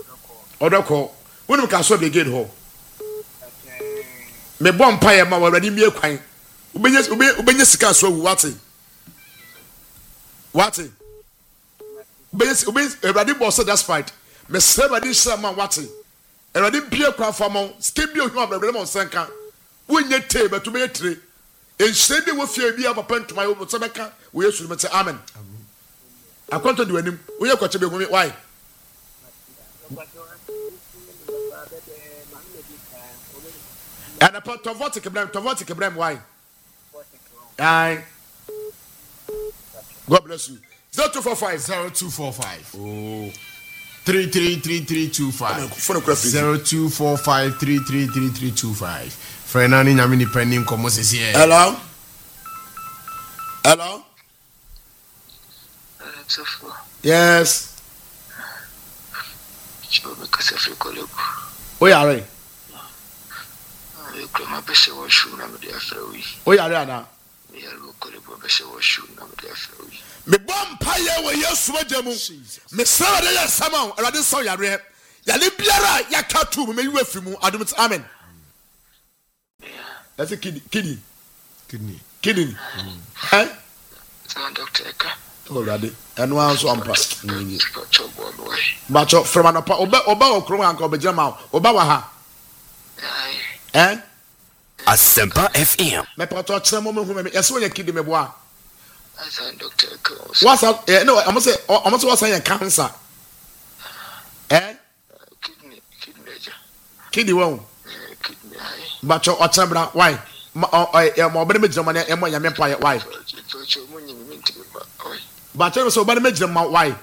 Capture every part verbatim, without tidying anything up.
Odoko. Wonu ka so begin ho. Me bom paye ma wawrani mie kwan. Ubenye ubenye sika so wu wate. Wate. Ubenye ubenye Ewrade boss that's fight. Me se Ewrade shira ma wate. Ewrade bie kwan famon. Ske bie ohun abrabere mo senka. Wonye te betu be tire. Enhyɛ bi wo fie bi papa ntoma wo so beka wo Yesu mete amen. Akonto de wanim wo ye kwache be humi why? Ana pa tovotic Ibrahim tovotic Ibrahim why? Aye. God bless you. zero two four five zero two four five Oh. three three three three two five zero two four five three three three three two five. Frenani nyamini penim komo sisi. Hello. Hello. Yes. Oh yeah, right. Oh yeah, right now. Me bom paye we Yesu agemu. Me say dey sama Ewrade so yare. Yale biara yakatu me yiwe fimu adum amen. That's a kidney kidney Kidney. kidney. Eh? Some doctor Eka. Already. And one so ampa. Bacho from anapa oba oba okro anka obejama oba wa ha. Eh? Asempa F M. Me pato kire mo me hu me yeso nya kidney me boa. Some doctor Eka. What's up? Eh no, I'm say I'm say what's your cancer? Eh? Kidney kidney. Kidney won. Kidney. Bacho ochambra why? Ma eh mo be me jama na e mo nya me pa why? Bacho so oba me jama why?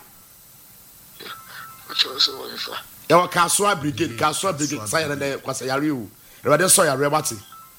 Yawa Kaswa brigade, Kaswa brigade say na kwasa yare o. Ewrade so yare bati.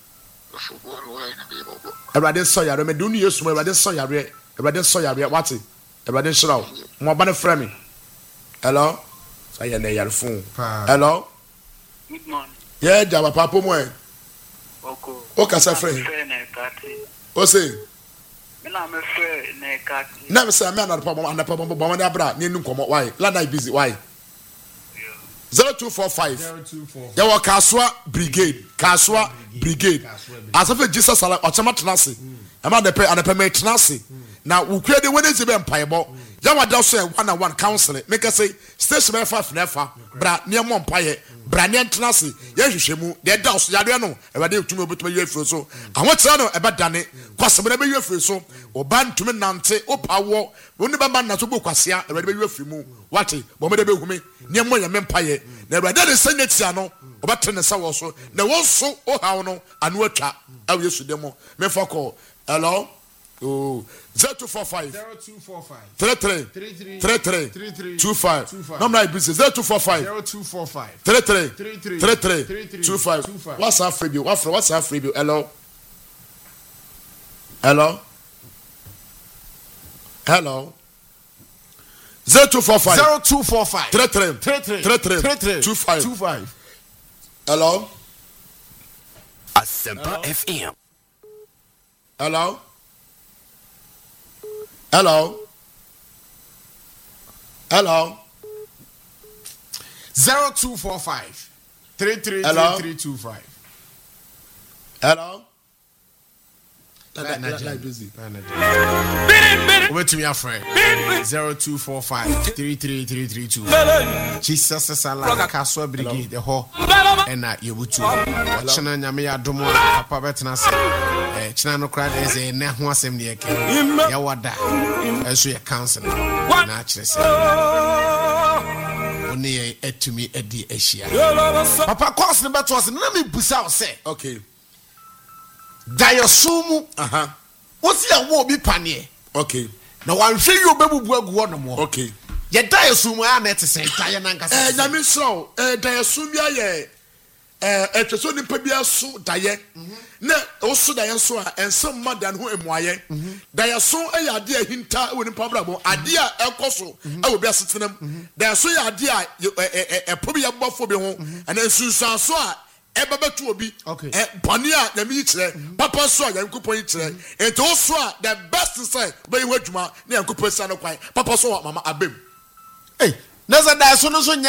Ewrade so yare me dunu Yesu mo Ewrade so yare. Ewrade so yare wati. Ewrade shira. Mo ba na frɛ me. Hello. Say na yare phone. Hello. Good morning. Yeah, jaba papa mo e. Oko. O kasa frɛ. O say. Me na me frɛ na kati. Na me say me na papa mo na papa mo bo na bra na enu komo why? La na busy why? zero two four five There were Kaswa brigade, Kaswa brigade. As of Jesus ala ochama tenase. E ma de pe anape me tenase. Na wo kure de Wednesday be mpaebo. Ya wada so one on one counseling. Make us say station be five nefa. Bra ne mo mpaye. Bra ne tenase. Ye hwehwemu. De da so ya de no. E wade tumi obutuma ye afiro so. Ahotira no e be dane. Kwasem na be ye afiro so. Oba ntumi nante, opawo. Woni be ba na so bo kwasea. E wade be ye afirimu. Wate, bo me de be humi. Ne mo ye mempaye. Na e wade de senyetia no. Oba tene sa wo so. Na wo so o hawo no anu atwa. Awu Yesu demo. Me foko. Hello. Oh, zero two four five zero two four five three three three three two five. Number business zero two four five zero two four five three three three three two five. What's our free bill? What's what's our free bill? Hello, hello, hello. Zero two four five zero two four five three three three three three three three three two five two five. Hello, Asempa F M. hello. Hello. Hello. Zero two four five three three Hello? three three two five. Hello. Like Like like busy. Over to me, a friend. Zero two four five three three three three two five. Jesus is a like Kaswa brigade the whole and that you would too. China Yamia Domo, Papa Betnas, China no crowd is a Nahua Semnia, Yawada, as we are counseling. Naturally, only a to me a D Asia. Papa calls the battle was let me busa say, Okay. Diasumu, Uh huh. what's your war be panier? Okay. Now I'm sure you baby work one more. Okay. Ye Diasumu, I net to say, Diana. Eh, na me so, eh, diasumia ye. Eh, etweso ni pebia so daye. Na oso daye so a ensem madan ho emuaye. Dayaso e ade a hinta e woni pabrabo. Ade a ekoso e wo bia setenam. Dayaso ya ade a e pobi ya bofo bi ho. Ana sunsun so a ebabatu obi eh bani a na mi kire papa so a yankopon yi kire ento so a the best say be hu adwuma na yankopon sa no kwan papa so mama abem Hey, nasa Diasumu so